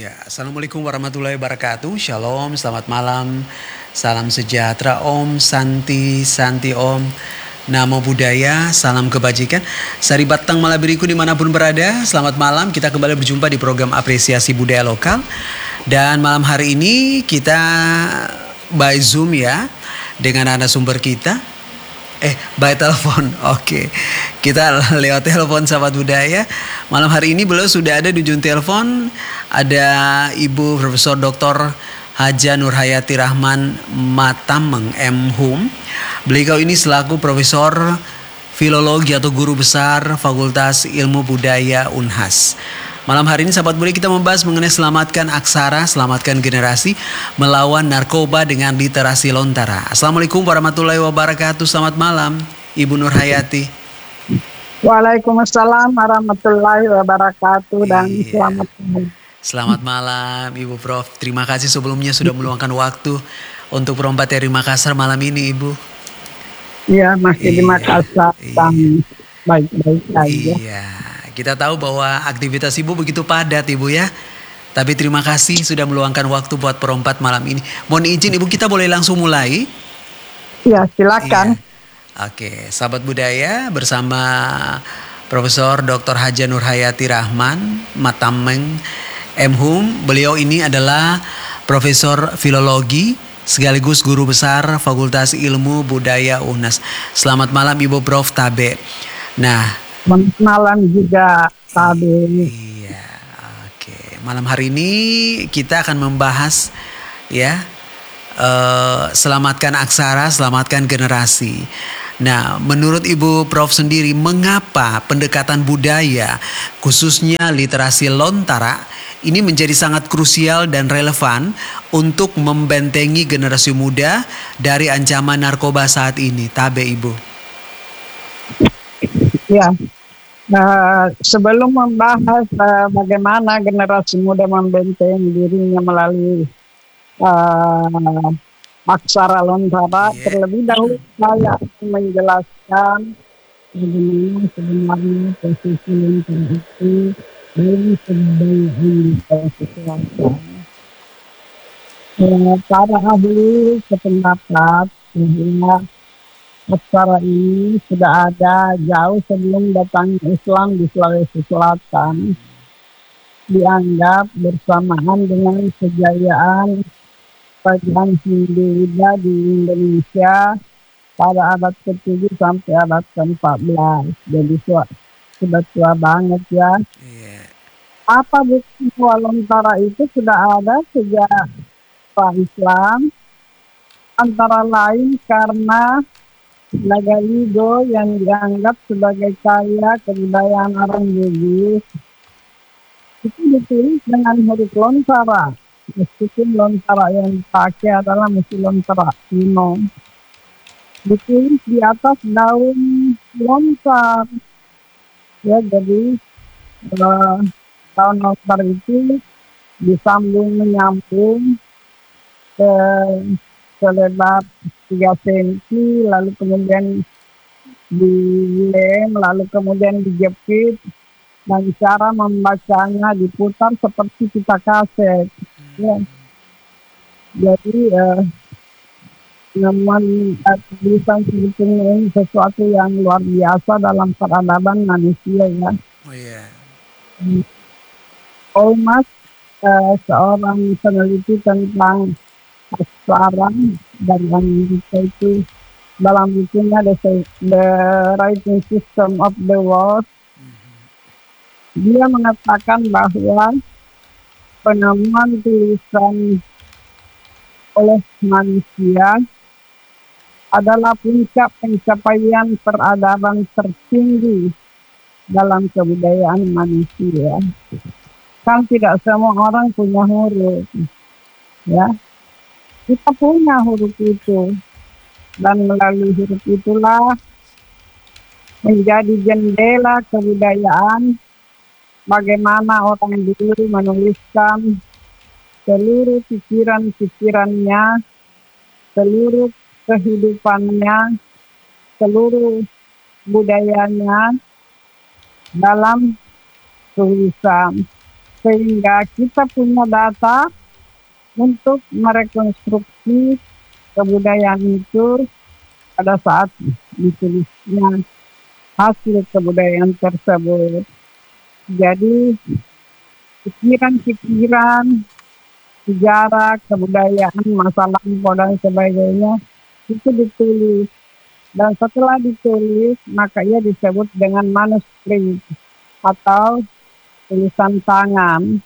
Ya, Assalamualaikum warahmatullahi wabarakatuh. Shalom, selamat malam. Salam sejahtera Om, Santi Om. Namo Buddhaya, salam kebajikan. Sari Batang Malabiriku dimanapun berada. Selamat malam, kita kembali berjumpa di program Apresiasi Budaya Lokal. Dan malam hari ini kita by Zoom ya, dengan narasumber kita. By telepon, oke. Kita lewat telepon sahabat budaya. Malam hari ini beliau sudah ada di ujung telepon. Ada Ibu Profesor Dr. Haja Nurhayati Rahman Matameng M.Hum. Beliau ini selaku Profesor Filologi atau Guru Besar Fakultas Ilmu Budaya Unhas. Malam hari ini sahabat budaya kita membahas mengenai selamatkan aksara, selamatkan generasi, melawan narkoba dengan literasi lontara. Assalamualaikum warahmatullahi wabarakatuh. Selamat malam Ibu Nurhayati. Waalaikumsalam warahmatullahi wabarakatuh dan selamat malam. Selamat malam Ibu Prof. Terima kasih sebelumnya sudah meluangkan waktu untuk perombat dari Makassar malam ini Ibu. Iya, masih di Makassar dan baik-baik saja. Iya, kita tahu bahwa aktivitas Ibu begitu padat Ibu ya. Tapi terima kasih sudah meluangkan waktu buat perombat malam ini. Mohon izin Ibu, kita boleh langsung mulai? Iya, silakan. Iya. Oke, sahabat budaya bersama Profesor Dr. Haja Nurhayati Rahman Matameng M.Hum. Beliau ini adalah Profesor Filologi sekaligus Guru Besar Fakultas Ilmu Budaya UNAS. Selamat malam Ibu Prof. Tabe. Nah, selamat malam juga Tabe. Iya, oke. Malam hari ini kita akan membahas ya, selamatkan aksara, selamatkan generasi. Nah, menurut Ibu Prof sendiri, mengapa pendekatan budaya, khususnya literasi lontara, ini menjadi sangat krusial dan relevan untuk membentengi generasi muda dari ancaman narkoba saat ini? Tabe Ibu. Ya, sebelum membahas bagaimana generasi muda membentengi dirinya melalui aksara lontara, terlebih dahulu saya akan menjelaskan bagaimana sebenarnya posisi lontara itu dalam kebudayaan kesehatan. Para ahli sependapat bahwa aksara ini sudah ada jauh sebelum datangnya Islam di Sulawesi Selatan, dianggap bersamaan dengan kejayaan kerajaan Hindu-Buddha di Indonesia pada abad ke-7 sampai abad ke-14. Jadi sudah tua banget ya. Apa bukti bahwa lontara itu sudah ada sejak Islam? Antara lain karena Nagarido yang dianggap sebagai karya kebudayaan orang Bugis itu ditulis dengan huruf lontara. Meskipun lontara yang dipakai adalah mesin lontara kuno, ditulis di atas daun lontar. Ya, jadi daun lontar itu disambung menyambung ke selebar 3 cm, lalu kemudian dilem, lalu kemudian dijepit, dan cara membacanya diputar seperti kita kaset. Ya. Jadi tulisan sebetulnya ini sesuatu yang luar biasa dalam peradaban manusia ya. Olmas, seorang peneliti tentang aksara dari Amerika itu, dalam bukunya The Writing System of the World, dia mengatakan bahwa penemuan tulisan oleh manusia adalah puncak pencapaian peradaban tertinggi dalam kebudayaan manusia. Kan tidak semua orang punya huruf, ya. Kita punya huruf itu, dan melalui huruf itulah menjadi jendela kebudayaan. Bagaimana orang dulu menuliskan seluruh pikiran-pikirannya, seluruh kehidupannya, seluruh budayanya dalam tulisan. sehingga kita punya data untuk merekonstruksi kebudayaan itu pada saat ditulisnya hasil kebudayaan tersebut. Jadi pikiran-pikiran, sejarah, kebudayaan, masa lampau dan sebagainya itu ditulis. Dan setelah ditulis, maka ia disebut dengan manuskrip atau tulisan tangan.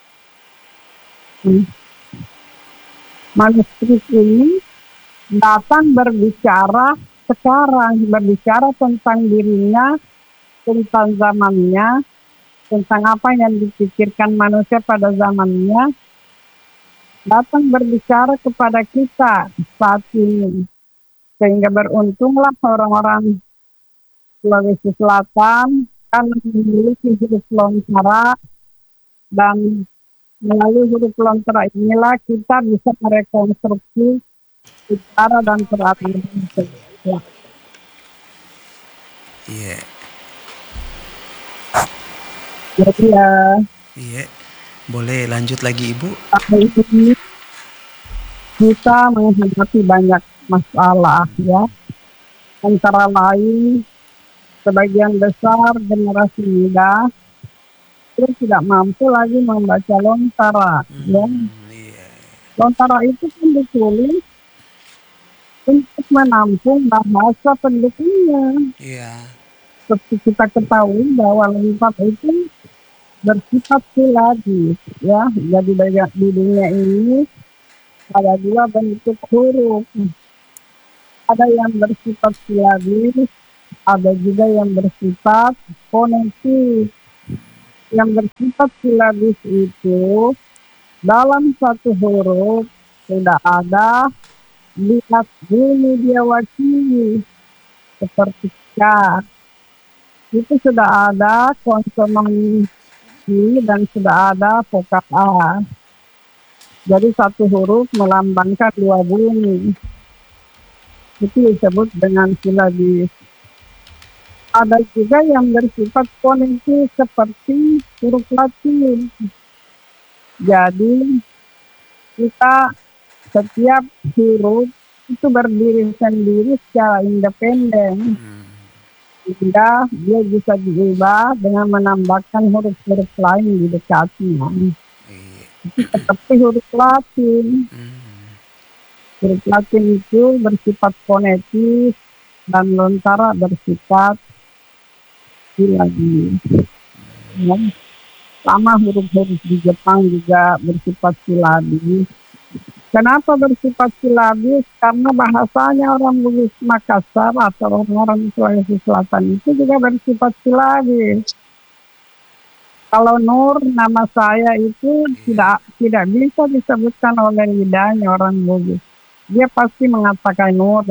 Manuskrip ini datang berbicara sekarang, berbicara tentang dirinya, tentang zamannya, tentang apa yang dipikirkan manusia pada zamannya, datang berbicara kepada kita saat ini. Sehingga beruntunglah orang-orang Sulawesi Selatan karena memiliki huruf lontara, dan melalui huruf lontara inilah kita bisa merekonstruksi sejarah dan peradaban Indonesia. Iya, Jadi iya. Boleh lanjut lagi Ibu? tahun ini kita menghadapi banyak masalah ya. Antara lain sebagian besar generasi muda itu tidak mampu lagi membaca lontara ya. Iya. Lontara itu kan ditulis untuk menampung bahasa pendukungnya. Iya. Seperti kita ketahui bahwa lontara itu bersifat silabis ya. Jadi di dunia ini ada dua bentuk huruf. Ada yang bersifat silabis, ada juga yang bersifat fonetik. Yang bersifat silabis itu dalam satu huruf sudah ada lihat bunyi dia wakili seperti K. Itu sudah ada konsonan I dan sudah ada vokal A. Jadi satu huruf melambangkan dua bunyi. Itu disebut dengan silabis. Ada juga yang bersifat fonetik seperti huruf Latin. Jadi kita setiap huruf itu berdiri sendiri secara independen, sehingga dia bisa diubah dengan menambahkan huruf-huruf lain di dekatnya. Itu seperti huruf Latin. Huruf Latin itu bersifat fonetik dan lontara bersifat silabis. Ya. Sama huruf-huruf di Jepang juga bersifat silabis. Kenapa bersifat silabis? Karena bahasanya orang Bugis Makassar atau orang Sulawesi Selatan itu juga bersifat silabis. Kalau Nur, nama saya itu tidak bisa disebutkan oleh lidahnya orang Bugis. Dia pasti mengatakan Nur.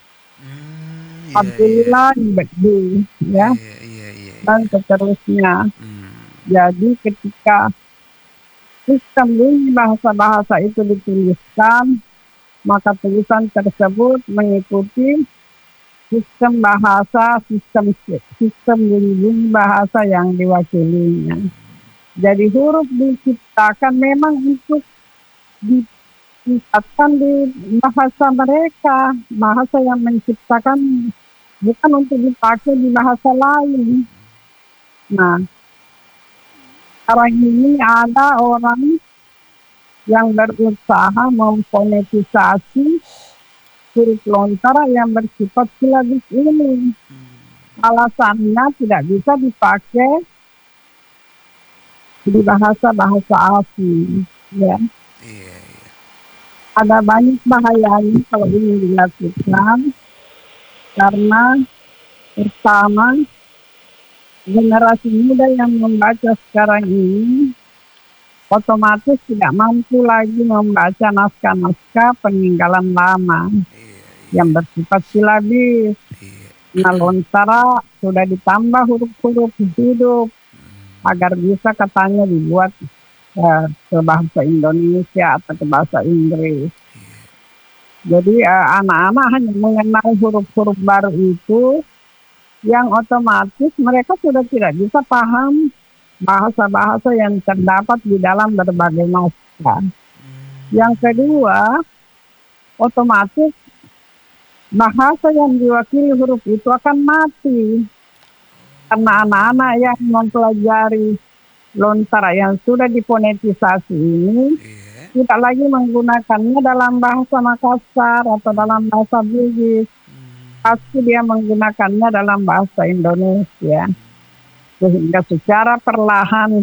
Abdullah Ibadi, ya, dan seterusnya. Jadi ketika sistem bunyi bahasa-bahasa itu dituliskan, maka tulisan tersebut mengikuti sistem bahasa, sistem bunyi bahasa yang diwakilinya. Jadi huruf diciptakan memang untuk ditingkatkan di bahasa mereka, bahasa yang menciptakan, bukan untuk dipakai di bahasa lain. Nah, sekarang ini ada orang yang berusaha memfonetisasi huruf lontara yang bersifat silabis ini. Alasannya tidak bisa dipakai di bahasa-bahasa asing. Ya. Ada banyak bahayanya kalau ini dilakukan, karena pertama, generasi muda yang membaca sekarang ini otomatis tidak mampu lagi membaca naskah-naskah peninggalan lama yang bersifat silabis. Nah, lontara sudah ditambah huruf-huruf hidup agar bisa katanya dibuat ke bahasa Indonesia atau ke bahasa Inggris. Jadi anak-anak hanya mengenal huruf-huruf baru itu, yang otomatis mereka sudah tidak bisa paham bahasa-bahasa yang terdapat di dalam berbagai naskah. Yang kedua, otomatis bahasa yang diwakili huruf itu akan mati. Karena anak-anak yang mempelajari lontara yang sudah difonetisasi ini Iya. tidak lagi menggunakannya dalam bahasa Makassar atau dalam bahasa Bugis. Pasti dia menggunakannya dalam bahasa Indonesia. Sehingga secara perlahan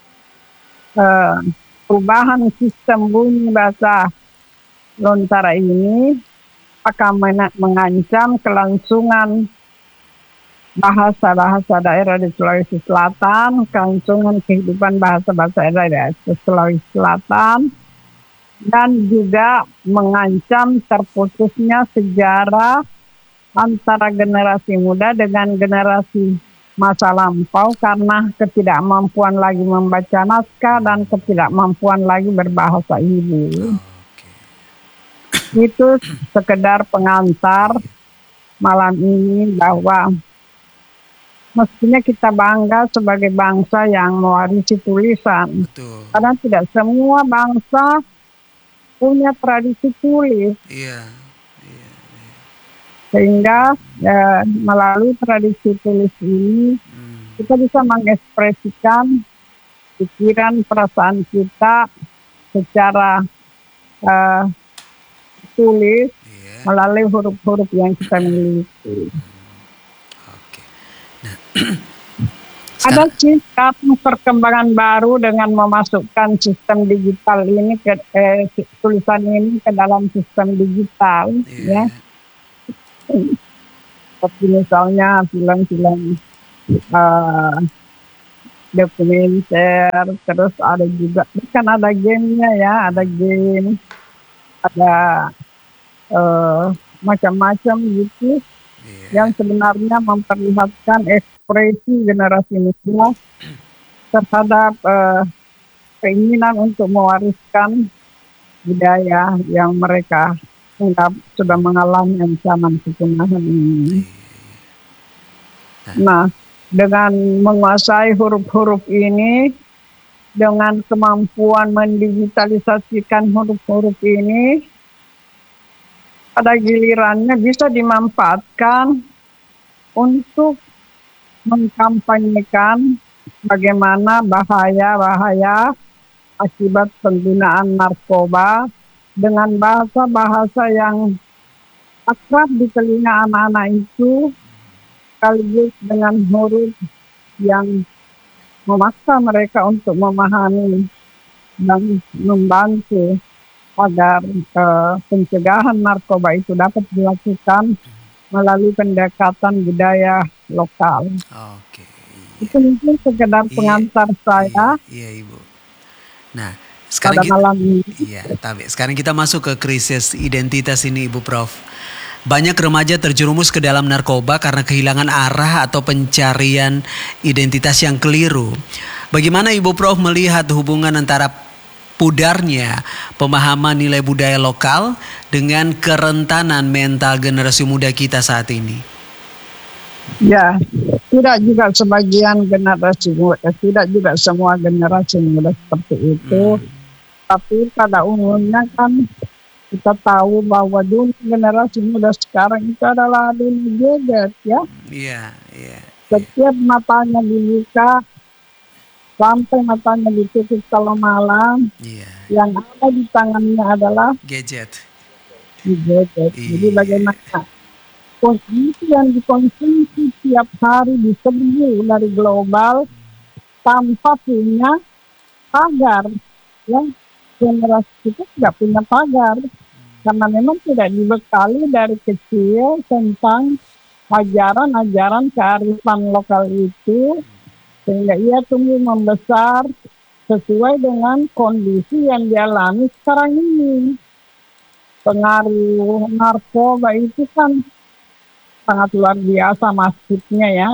perubahan sistem bunyi bahasa lontara ini akan mengancam kelangsungan bahasa-bahasa daerah di Sulawesi Selatan, kelangsungan kehidupan bahasa-bahasa daerah di Sulawesi Selatan, dan juga mengancam terputusnya sejarah antara generasi muda dengan generasi masa lampau karena ketidakmampuan lagi membaca naskah dan ketidakmampuan lagi berbahasa ibu. Oke. Itu sekedar pengantar malam ini bahwa mestinya kita bangga sebagai bangsa yang mewarisi tulisan. Betul. Karena tidak semua bangsa punya tradisi tulis. Iya. Sehingga melalui tradisi tulis ini kita bisa mengekspresikan pikiran, perasaan kita secara tulis Iya. melalui huruf-huruf yang kita miliki. Oke. Nah, Ada sih sekarang perkembangan baru dengan memasukkan sistem digital ini ke tulisan ini ke dalam sistem digital, iya. ya. Seperti misalnya film-film dokumenter, terus ada juga kan ada gamenya ya, ada game, ada macam-macam gitu Iya. yang sebenarnya memperlihatkan ekspresi generasi muda terhadap keinginan untuk mewariskan budaya yang mereka sudah mengalami ancaman kepunahan ini. Nah, dengan menguasai huruf-huruf ini, dengan kemampuan mendigitalisasikan huruf-huruf ini, pada gilirannya bisa dimanfaatkan untuk mengkampanyekan bagaimana bahaya-bahaya akibat penggunaan narkoba dengan bahasa-bahasa yang akrab di telinga anak-anak itu, sekaligus dengan huruf yang memaksa mereka untuk memahami dan membantu agar pencegahan narkoba itu dapat dilakukan melalui pendekatan budaya lokal. Oke. Itu mungkin sekedar pengantar saya. Iya, Ibu. Nah, sekarang malam ini. Iya, tapi sekarang kita masuk ke krisis identitas ini, Ibu Prof. Banyak remaja terjerumus ke dalam narkoba karena kehilangan arah atau pencarian identitas yang keliru. Bagaimana Ibu Prof melihat hubungan antara pudarnya pemahaman nilai budaya lokal dengan kerentanan mental generasi muda kita saat ini? Ya, tidak juga sebagian generasi muda, tidak juga semua generasi muda seperti itu. Tapi pada umumnya kan kita tahu bahwa dunia generasi muda sekarang itu adalah dunia gadget, ya. Iya. Setiap matanya dibuka, sampai matanya ditutup kalau malam, yang ada di tangannya adalah gadget. Gadget. Jadi bagaimana konsumsi yang dikonsumsi tiap hari diserbu dari global tanpa punya pagar, ya. Generasi kita tidak punya pagar karena memang tidak dibekali dari kecil tentang ajaran-ajaran kearifan lokal itu, sehingga ia tumbuh membesar sesuai dengan kondisi yang dialami sekarang ini. Pengaruh narkoba itu kan sangat luar biasa masifnya, ya,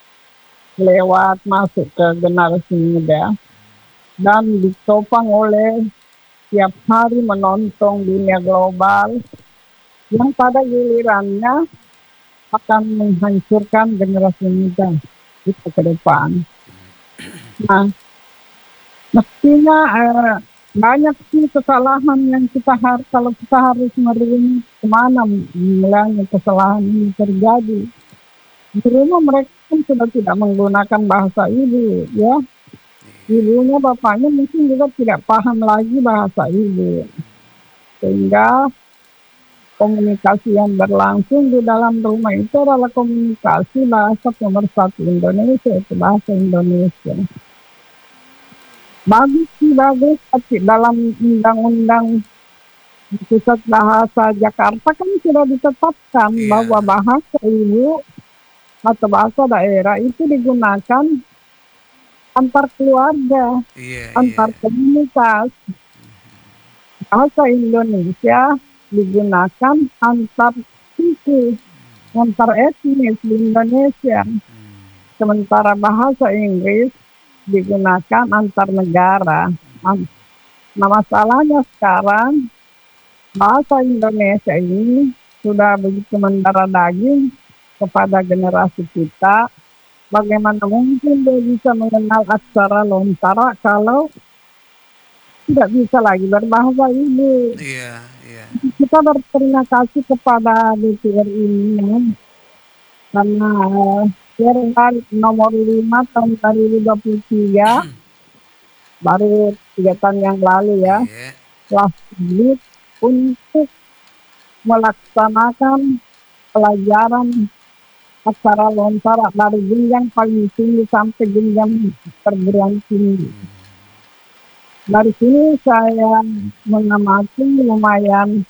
lewat masuk ke generasi muda dan ditopang oleh tiap hari menonton dunia global yang pada gilirannya akan menghancurkan generasi muda itu ke depan. Nah, mestinya banyak sih kesalahan yang kita harus kalau kita harus merunut kemana mulanya kesalahan ini terjadi. Di rumah mereka kan sudah tidak menggunakan bahasa ibu, ya. Ibunya, bapaknya mungkin juga tidak paham lagi bahasa ibu. Sehingga komunikasi yang berlangsung di dalam rumah itu adalah komunikasi bahasa pemersatu Indonesia, itu bahasa Indonesia. Bagus sih, bagus, tapi dalam undang-undang pusat bahasa Jakarta kan sudah ditetapkan bahwa Iya, bahasa ibu atau bahasa daerah itu digunakan antar keluarga, iya, iya. antar komunitas. Bahasa Indonesia digunakan antar suku, antar etnis di Indonesia. Sementara bahasa Inggris digunakan antar negara. Nah, masalahnya sekarang bahasa Indonesia ini sudah begitu mendarah daging kepada generasi kita. Bagaimana mungkin dia bisa mengenal aksara lontara kalau tidak bisa lagi berbahasa ibu? Iya, iya. Kita berterima kasih kepada DPR ini karena Perda nomor 5 tahun 2023 baru 3 tahun yang lalu ya Iya. telah sulit untuk melaksanakan pelajaran aksara lontara dari jenjang paling tinggi sampai jenjang perguruan tinggi. Dari sini saya mengamati lumayan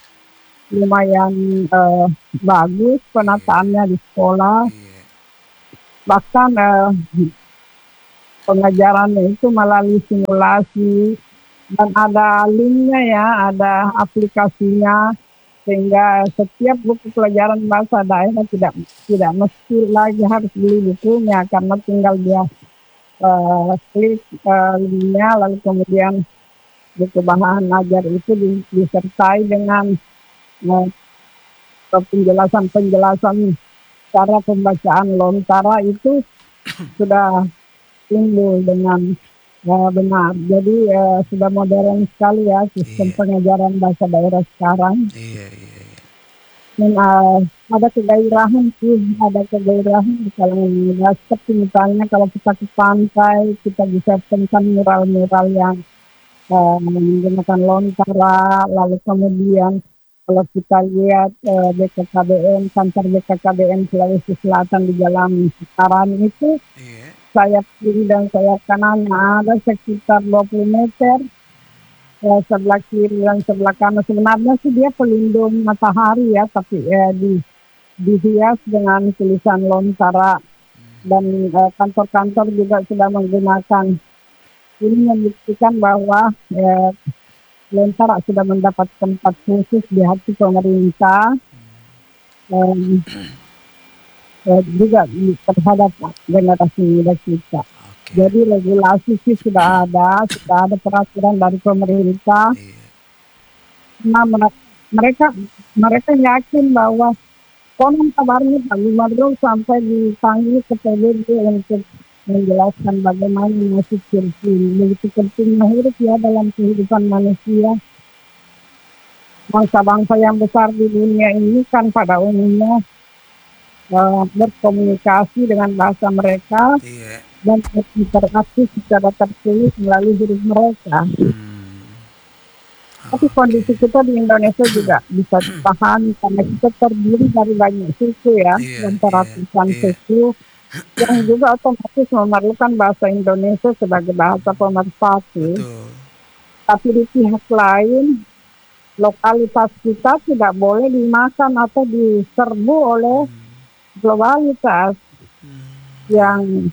bagus penataannya di sekolah. Iya. Bahkan pengajarannya itu melalui simulasi dan ada linknya ya, ada aplikasinya sehingga setiap buku pelajaran bahasa daerah tidak mesti lagi harus beli bukunya karena tinggal dia klik linknya lalu kemudian buku bahan ajar itu disertai dengan eh, penjelasan-penjelasan cara pembacaan lontara itu sudah timbul dengan benar. Jadi sudah modern sekali ya sistem Iya. pengajaran bahasa daerah sekarang. Iya, iya, iya. Dan ada kegairahan sih, ada kegairahan di kalangan muda. Seperti misalnya kalau kita ke pantai, kita bisa temukan mural-mural yang menggunakan lontara, lalu kemudian kalau kita lihat BKKBN, kantor BKKBN Sulawesi Selatan di Jalan Sekitaran itu, Iya. sayap kiri dan sayap kanan ada sekitar 20 meter, sebelah kiri dan sebelah kanan. Sebenarnya sih dia pelindung matahari ya, tapi dihias dengan tulisan lontara dan kantor-kantor juga sudah menggunakan ini membuktikan bahwa lontara sudah mendapat tempat khusus di hati pemerintah juga terhadap generasi muda kita. Oke. Jadi regulasi sih sudah ada peraturan dari pemerintah. Iya. Nah, mereka mereka yakin bahwa konon kabarnya Pak Gubernur sampai dipanggil ke PBB untuk menjelaskan bagaimana nasib Filipina. Begitu pentingnya hidup ya dalam kehidupan manusia. Bangsa-bangsa yang besar di dunia ini kan pada umumnya berkomunikasi dengan bahasa mereka Iya. dan berinteraksi secara tertulis melalui huruf mereka. Tapi Oke. kondisi kita di Indonesia juga bisa dipahami karena kita terdiri dari banyak suku ya, Iya, dan iya, ratusan iya. suku yang juga otomatis memerlukan bahasa Indonesia sebagai bahasa pemersatu. Betul. Tapi di pihak lain, lokalitas kita tidak boleh dimakan atau diserbu oleh globalitas yang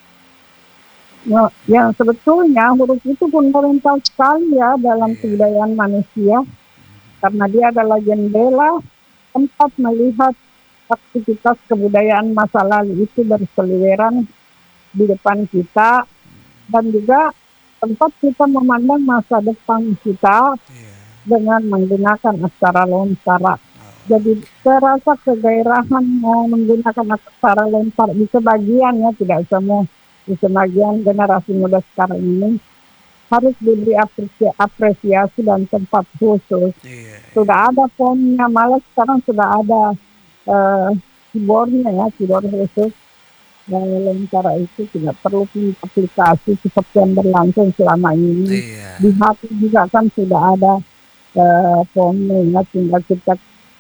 sebetulnya huruf itu fundamental sekali ya dalam Iya. kebudayaan manusia karena dia adalah jendela tempat melihat aktivitas kebudayaan masa lalu itu berseliweran di depan kita dan juga tempat kita memandang masa depan kita Iya. dengan menggunakan aksara lontara. Jadi saya rasa kegairahan menggunakan aksara lontara di sebagian ya, tidak semua. di sebagian generasi muda sekarang ini harus diberi apresiasi dan tempat khusus. Iya, iya. Sudah ada formnya, malah sekarang sudah ada eh, keyboardnya ya, keyboard khusus. Cara itu tidak perlu punya aplikasi seperti yang berlangsung selama ini. Iya. Di HP juga kan sudah ada formnya, tinggal kita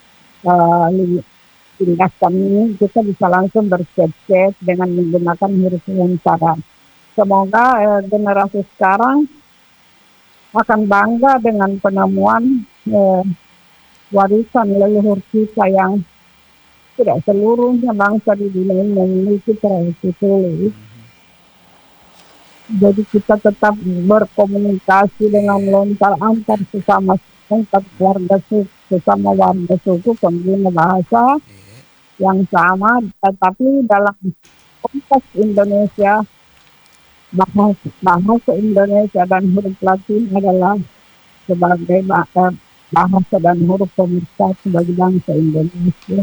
pindahkan ini, kita bisa langsung berchat-chat dengan menggunakan huruf lontara. Semoga generasi sekarang akan bangga dengan penemuan warisan leluhur kita yang tidak seluruhnya bangsa di dunia ini memiliki tradisi tulis. Jadi kita tetap berkomunikasi dengan lontar antar sesama antar warga suku, sesama warga suku pengguna bahasa Iya. yang sama, tetapi dalam konteks Indonesia bahasa Indonesia dan huruf Latin adalah sebagai bahasa dan huruf pemersatu bagi bangsa Indonesia.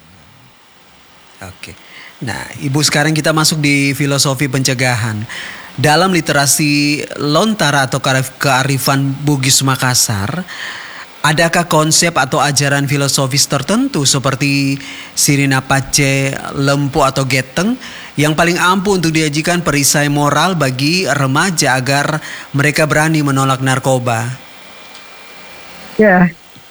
Oke. Nah, Ibu, sekarang kita masuk di filosofi pencegahan. Dalam literasi lontara atau kearifan Bugis Makassar, adakah konsep atau ajaran filosofis tertentu seperti Sirina Pace, Lempu atau Geteng yang paling ampuh untuk diajikan perisai moral bagi remaja agar mereka berani menolak narkoba? Ya,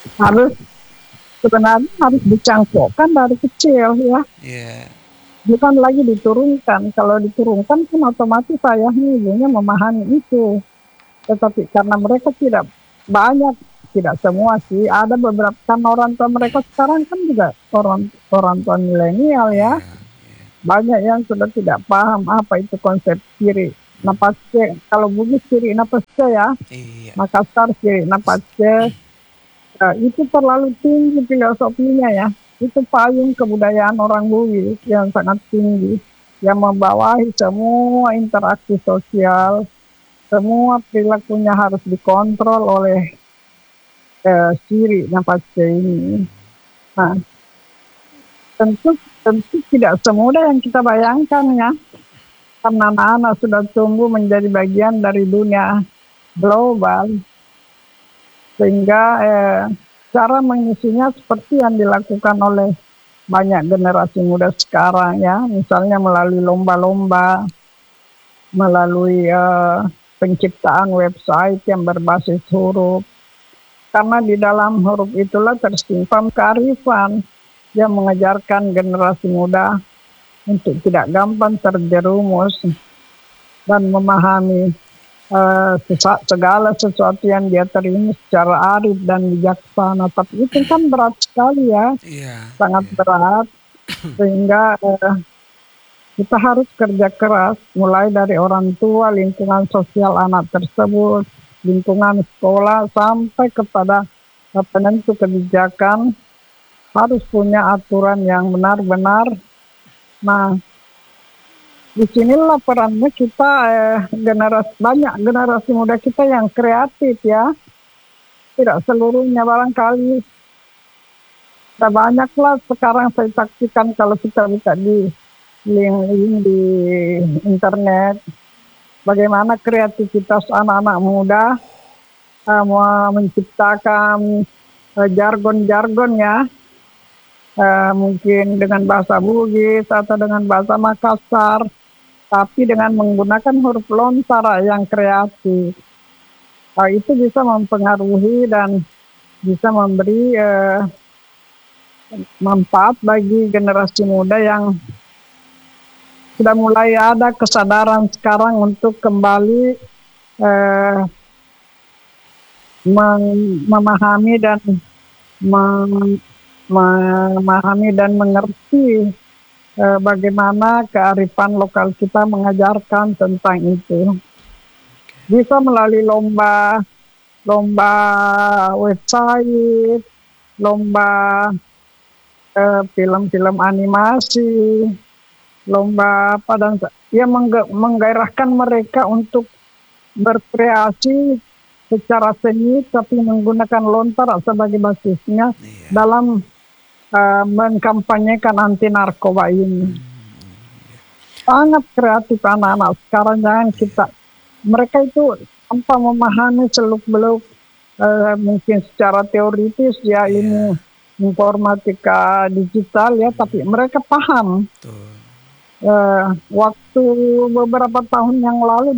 sebenarnya harus dicangkokkan dari kecil ya. Iya. Bukan lagi diturunkan. Kalau diturunkan kan otomatis ayahnya ibunya memahami itu. Tetapi karena mereka tidak banyak, tidak semua sih, ada beberapa kan orang tua mereka sekarang kan juga orang tua milenial ya. Banyak yang sudah tidak paham apa itu konsep kiri napas C. Kalau Bugis kiri napas C ya. Iya. Makassar kiri napas C. Itu terlalu tinggi filosofinya ya. Itu payung kebudayaan orang Bugis yang sangat tinggi, yang membawahi semua interaksi sosial, semua perilakunya harus dikontrol oleh Siri nafas ini. Nah, tentu tidak semudah yang kita bayangkan ya, karena anak-anak sudah tumbuh menjadi bagian dari dunia global, sehingga cara mengisinya seperti yang dilakukan oleh banyak generasi muda sekarang ya, misalnya melalui lomba-lomba, melalui penciptaan website yang berbasis huruf, karena di dalam huruf itulah tersimpan kearifan yang mengajarkan generasi muda untuk tidak gampang terjerumus dan memahami segala sesuatu yang dia terima secara arif dan bijaksana. Tapi itu kan berat sekali ya, sangat berat, sehingga kita harus kerja keras mulai dari orang tua, lingkungan sosial anak tersebut, lingkungan sekolah, sampai kepada penentu kebijakan harus punya aturan yang benar-benar. Nah, disinilah perannya kita banyak generasi muda kita yang kreatif ya, tidak seluruhnya barangkali. Ada banyaklah sekarang saya saksikan kalau kita buka di link di internet, bagaimana kreativitas anak-anak muda menciptakan jargon-jargon ya, mungkin dengan bahasa Bugis atau dengan bahasa Makassar, tapi dengan menggunakan huruf lontara yang kreatif. Itu bisa mempengaruhi dan bisa memberi manfaat bagi generasi muda yang sudah mulai ada kesadaran sekarang untuk kembali memahami dan mengerti bagaimana kearifan lokal kita mengajarkan tentang itu. Bisa melalui lomba website, lomba film-film animasi, lomba apa dan ya menggairahkan mereka untuk berkreasi secara seni tapi menggunakan lontara sebagai basisnya dalam mengkampanyekan anti narkoba ini. sangat kreatif anak-anak sekarang. Jangan kita, mereka itu tanpa memahami seluk-beluk mungkin secara teoritis ya Iya, ini informatika digital ya, tapi mereka paham. betul. Waktu beberapa tahun yang lalu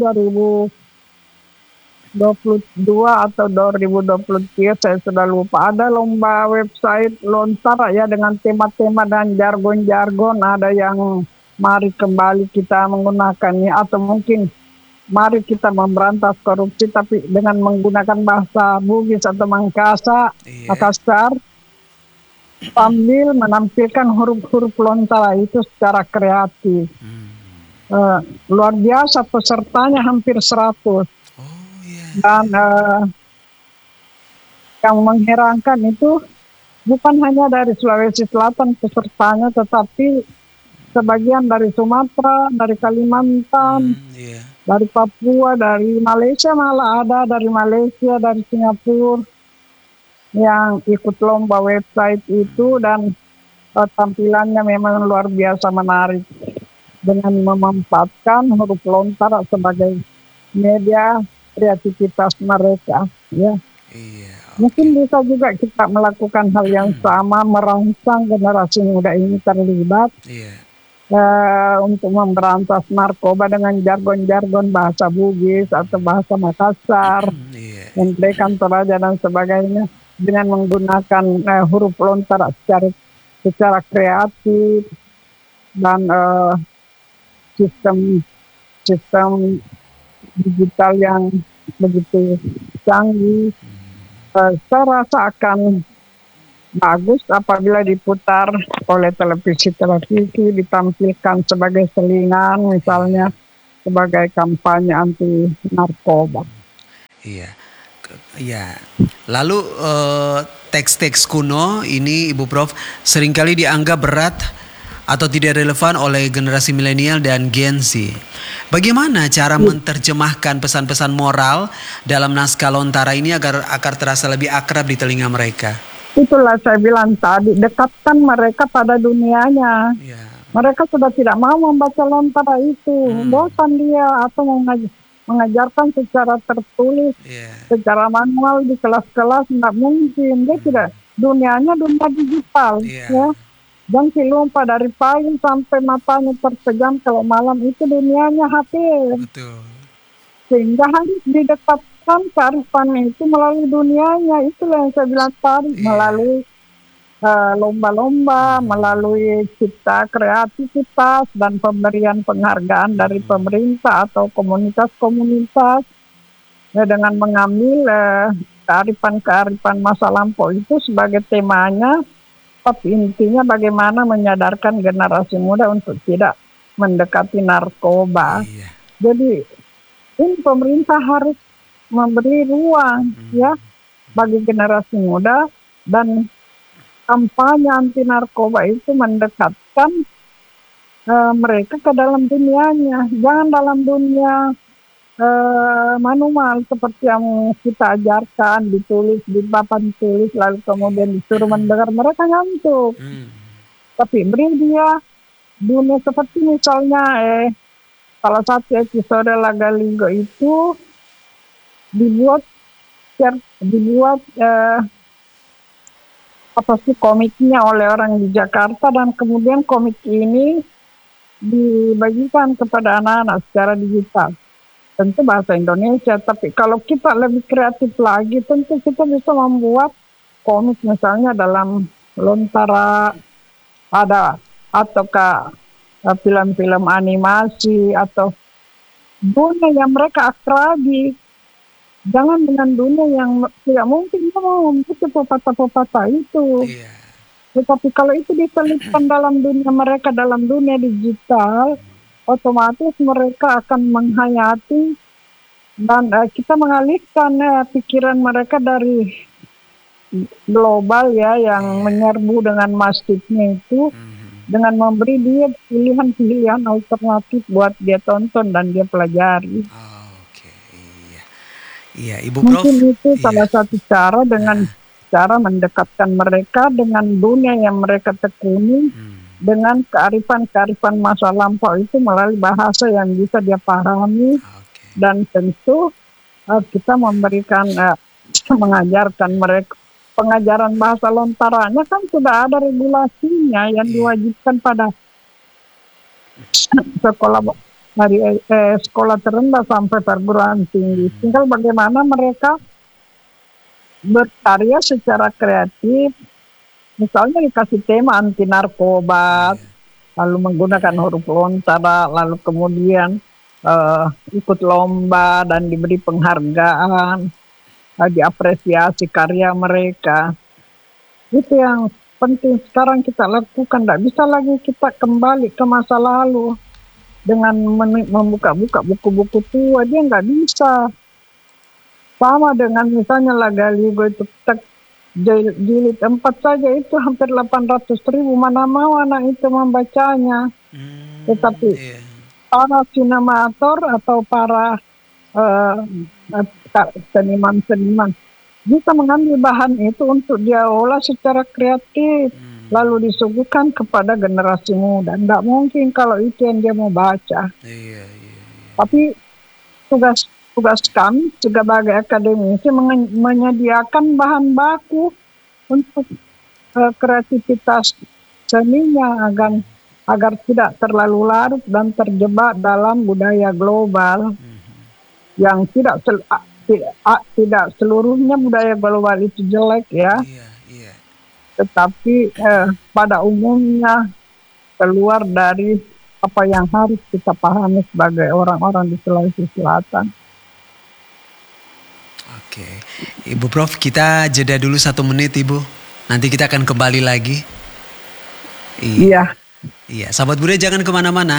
2022 atau 2023 saya sudah lupa, ada lomba website Lontara ya dengan tema-tema dan jargon-jargon, ada yang mari kembali kita menggunakannya, atau mungkin mari kita memberantas korupsi tapi dengan menggunakan bahasa Bugis atau Iya. Makassar, sambil menampilkan huruf-huruf Lontara itu secara kreatif. Hmm. Luar biasa, pesertanya hampir 100. Oh iya. Dan yang mengherankan itu bukan hanya dari Sulawesi Selatan pesertanya, tetapi sebagian dari Sumatera, dari Kalimantan, Iya. dari Papua, dari Malaysia, malah ada dari Malaysia, dari Singapura yang ikut lomba website itu, dan tampilannya memang luar biasa menarik dengan memanfaatkan huruf Lontara sebagai media kreativitas mereka ya. Iya, oke. Mungkin bisa juga kita melakukan hal yang sama, merangsang generasi muda ini terlibat Iya. untuk memberantas narkoba dengan jargon-jargon bahasa Bugis atau bahasa Makassar, Iya. Hendrekan Toraja dan sebagainya, dengan menggunakan huruf Lontara secara kreatif dan sistem sistem digital yang begitu canggih. Saya rasa akan bagus apabila diputar oleh televisi, ditampilkan sebagai selingan, misalnya sebagai kampanye anti narkoba. Iya. Iya. Lalu teks-teks kuno ini Ibu Prof seringkali dianggap berat atau tidak relevan oleh generasi milenial dan Gen Z. Bagaimana cara menerjemahkan pesan-pesan moral dalam naskah Lontara ini agar terasa lebih akrab di telinga mereka? Itulah saya bilang tadi, dekatkan mereka pada dunianya. Ya. Mereka sudah tidak mau membaca Lontara itu, bosan dia, atau mengajarkan secara tertulis, Ya. secara manual di kelas-kelas, tidak mungkin. Dia tidak, dunianya dunia digital, Iya. ya. Dan si lupa dari pagi sampai matanya terpejam kalau malam itu dunianya HP. Betul. Sehingga harus didekatkan kearifan itu melalui dunianya. Itulah yang saya bilang tadi, melalui lomba-lomba, melalui cipta kreativitas dan pemberian penghargaan dari pemerintah atau komunitas-komunitas, ya, dengan mengambil kearifan-kearifan masa lampau itu sebagai temanya. Tapi intinya bagaimana menyadarkan generasi muda untuk tidak mendekati narkoba. Iya. Jadi ini pemerintah harus memberi ruang ya bagi generasi muda, dan kampanye anti narkoba itu mendekatkan mereka ke dalam dunianya, jangan dalam dunia manual seperti yang kita ajarkan, ditulis di papan tulis lalu kemudian disuruh mendengar, mereka ngantuk. Tapi beri dia dunia seperti misalnya salah satu episode Lagaligo itu dibuat apa sih komiknya oleh orang di Jakarta, dan kemudian komik ini dibagikan kepada anak-anak secara digital. Tentu bahasa Indonesia, tapi kalau kita lebih kreatif lagi, tentu kita bisa membuat komik misalnya dalam Lontara, ada ataukah film-film animasi atau dunia yang mereka akrabi. Jangan dengan dunia yang tidak mungkin kita mau membuat pepatah-pepatah itu. Iya. Tetapi kalau itu diselipkan dalam dunia mereka, dalam dunia digital, otomatis mereka akan menghayati, dan kita mengalihkan pikiran mereka dari global ya yang menyerbu dengan masifnya itu, dengan memberi dia pilihan-pilihan alternatif buat dia tonton dan dia pelajari. Oke, iya. Iya, Ibu Prof. Mungkin itu salah satu cara, dengan cara mendekatkan mereka dengan dunia yang mereka tekuni, dengan kearifan-kearifan masa lampau itu melalui bahasa yang bisa dia pahami, Oke. dan tentu kita memberikan mengajarkan mereka pengajaran bahasa lontaranya kan sudah ada regulasinya yang Iya. diwajibkan pada sekolah dari sekolah terendah sampai perguruan tinggi. Tinggal bagaimana mereka berkarya secara kreatif. Misalnya dikasih tema anti narkoba, lalu menggunakan huruf lontara, lalu kemudian ikut lomba dan diberi penghargaan, diapresiasi karya mereka. Itu yang penting sekarang kita lakukan. Tidak bisa lagi kita kembali ke masa lalu dengan membuka-buka buku-buku tua. Dia nggak bisa. Sama dengan misalnya Lagaligo itu jilid 4 saja itu hampir 800.000. Mana mau anak itu membacanya. Tetapi Iya. para sinemator atau para seniman-seniman bisa mengambil bahan itu untuk dia olah secara kreatif, lalu disuguhkan kepada generasi muda. Tidak mungkin kalau itu yang dia mau baca. Iya. Tapi tugas kami sebagai akademisi menyediakan bahan baku untuk kreativitas seninya agar tidak terlalu larut dan terjebak dalam budaya global yang tidak seluruhnya budaya global itu jelek ya, Iya. tetapi pada umumnya keluar dari apa yang harus kita pahami sebagai orang-orang di Sulawesi Selatan. Oke. Ibu Prof, kita jeda dulu 1 menit Ibu. Nanti kita akan kembali lagi. Iya. Iya, sahabat budaya jangan kemana-mana.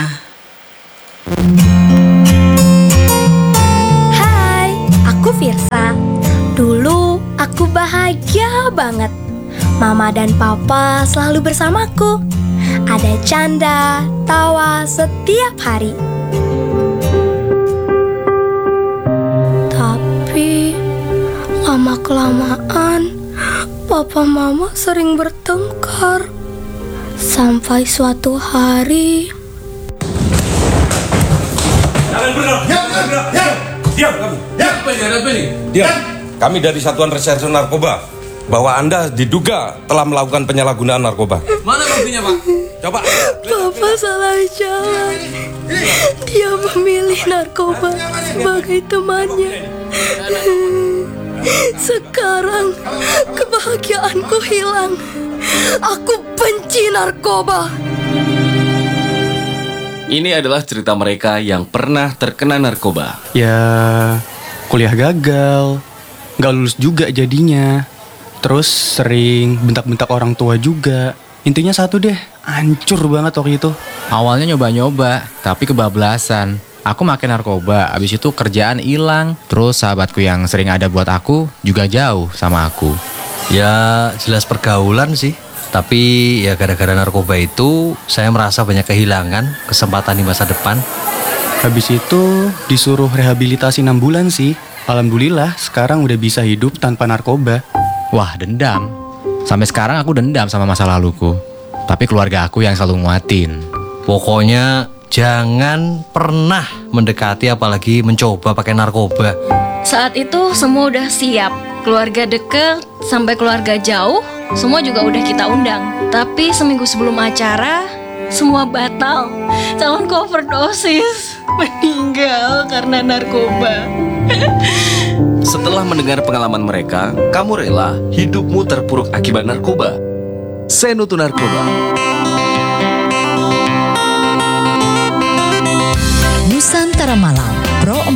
Hai, aku Firsa. Dulu aku bahagia banget. Mama dan papa selalu bersamaku. Ada canda, tawa setiap hari. Tapi lama-kelamaan papa mama sering bertengkar. Sampai suatu hari Jangan bergerak. Diam kamu. Apa ini? Diam. Kami dari Satuan Reserse Narkoba. Bahwa Anda diduga telah melakukan penyalahgunaan narkoba. Mana buktinya, Pak? Coba. papa salah jalan. Dia memilih narkoba sebagai temannya. Sekarang kebahagiaanku hilang. Aku benci narkoba. Ini adalah cerita mereka yang pernah terkena narkoba. Ya, kuliah gagal, gak lulus juga jadinya. Terus sering bentak-bentak orang tua juga. Intinya satu deh, hancur banget waktu itu. Awalnya nyoba-nyoba, tapi kebablasan. Aku makin narkoba, abis itu kerjaan hilang. Terus sahabatku yang sering ada buat aku juga jauh sama aku. Ya jelas pergaulan sih. Tapi ya gara-gara narkoba itu saya merasa banyak kehilangan kesempatan di masa depan. Habis itu disuruh rehabilitasi 6 bulan sih. Alhamdulillah sekarang udah bisa hidup tanpa narkoba. Wah, dendam. Sampai sekarang aku dendam sama masa laluku. Tapi keluarga aku yang selalu nguatin. Pokoknya jangan pernah mendekati apalagi mencoba pakai narkoba. Saat itu semua udah siap. Keluarga deket sampai keluarga jauh, semua juga udah kita undang. Tapi seminggu sebelum acara, semua batal. Calon overdosis meninggal karena narkoba. Setelah mendengar pengalaman mereka, kamu rela hidupmu terpuruk akibat narkoba? Senutu Narkoba. Nusantara Malam Pro